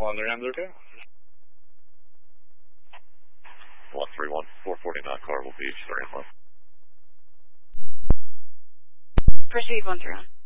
131, 449 car will be 3 months. Proceed 131.